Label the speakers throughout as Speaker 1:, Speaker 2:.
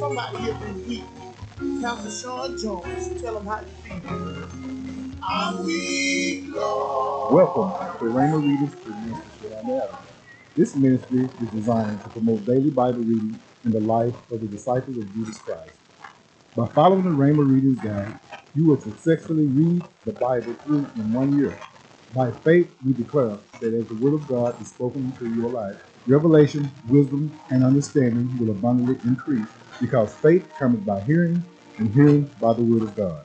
Speaker 1: somebody here been weak. Pastor Sean Jones, tell them how you feel. I'm weak, Lord.
Speaker 2: Welcome to Rhema Readings with Minister Shalanda Adams. This ministry is designed to promote daily Bible reading in the life of the disciples of Jesus Christ. By following the Rhema Readings Guide, you will successfully read the Bible through in 1 year. By faith, we declare that as the Word of God is spoken into your life, revelation, wisdom, and understanding will abundantly increase because faith comes by hearing, and hearing by the Word of God.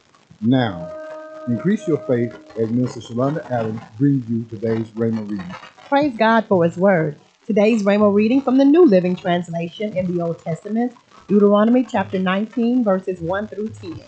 Speaker 2: Now, increase your faith as Minister Shalanda Adams brings you today's Rhema reading.
Speaker 3: Praise God for His Word. Today's Rhema reading from the New Living Translation in the Old Testament, Deuteronomy chapter 19, verses 1 through 10.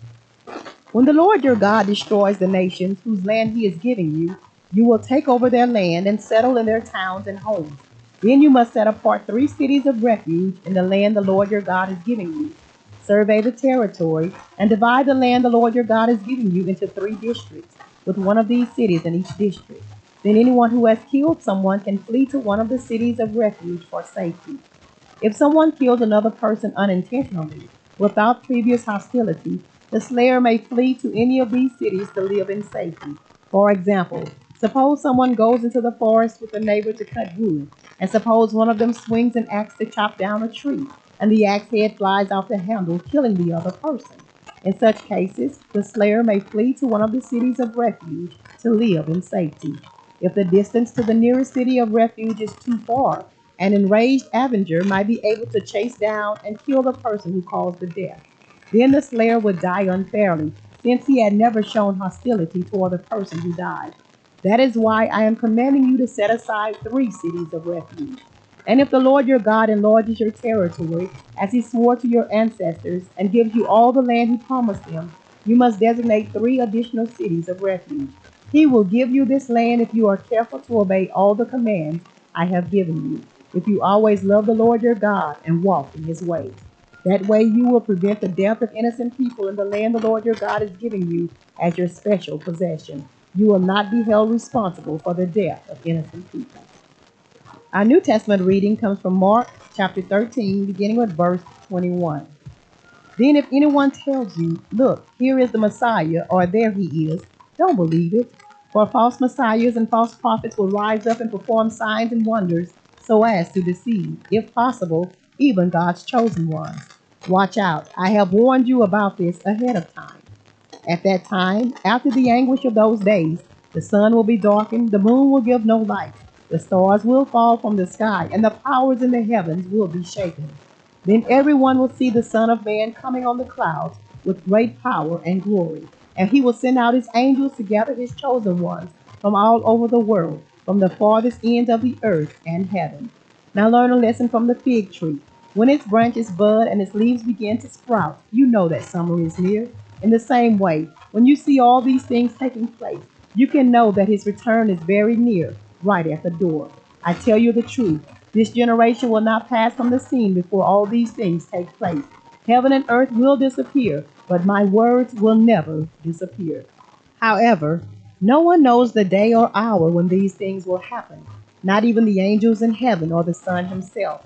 Speaker 3: When the Lord your God destroys the nations whose land He is giving you, you will take over their land and settle in their towns and homes. Then you must set apart 3 cities of refuge in the land the Lord your God is giving you. Survey the territory and divide the land the Lord your God is giving you into 3 districts, with one of these cities in each district. Then anyone who has killed someone can flee to one of the cities of refuge for safety. If someone kills another person unintentionally, without previous hostility, the slayer may flee to any of these cities to live in safety. For example, suppose someone goes into the forest with a neighbor to cut wood, and suppose one of them swings an axe to chop down a tree, and the axe head flies off the handle, killing the other person. In such cases, the slayer may flee to one of the cities of refuge to live in safety. If the distance to the nearest city of refuge is too far, an enraged avenger might be able to chase down and kill the person who caused the death. Then the slayer would die unfairly, since he had never shown hostility toward the person who died. That is why I am commanding you to set aside 3 cities of refuge. And if the Lord your God enlarges your territory, as he swore to your ancestors, and gives you all the land he promised them, you must designate 3 additional cities of refuge. He will give you this land if you are careful to obey all the commands I have given you, if you always love the Lord your God and walk in his ways. That way you will prevent the death of innocent people in the land the Lord your God is giving you as your special possession. You will not be held responsible for the death of innocent people. Our New Testament reading comes from Mark chapter 13, beginning with verse 21. Then if anyone tells you, look, here is the Messiah, or there he is, don't believe it. For false messiahs and false prophets will rise up and perform signs and wonders so as to deceive, if possible, even God's chosen ones. Watch out. I have warned you about this ahead of time. At that time, after the anguish of those days, the sun will be darkened, the moon will give no light, the stars will fall from the sky, and the powers in the heavens will be shaken. Then everyone will see the Son of Man coming on the clouds with great power and glory. And he will send out his angels to gather his chosen ones from all over the world, from the farthest ends of the earth and heaven. Now learn a lesson from the fig tree. When its branches bud and its leaves begin to sprout, you know that summer is near. In the same way, when you see all these things taking place, you can know that his return is very near, right at the door. I tell you the truth, this generation will not pass from the scene before all these things take place. Heaven and earth will disappear, but my words will never disappear. However, no one knows the day or hour when these things will happen, not even the angels in heaven or the Son himself,